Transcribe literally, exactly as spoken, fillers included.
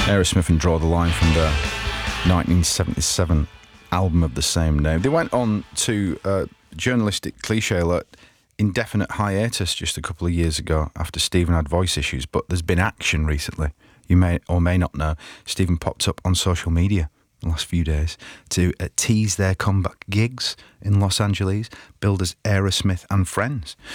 Aerosmith and Draw the Line from the nineteen seventy-seven album of the same name. They went on to uh, journalistic cliche alert, indefinite hiatus just a couple of years ago after Stephen had voice issues, but there's been action recently. You may or may not know, Stephen popped up on social media the last few days to uh, tease their comeback gigs in Los Angeles, billed as Aerosmith and Friends.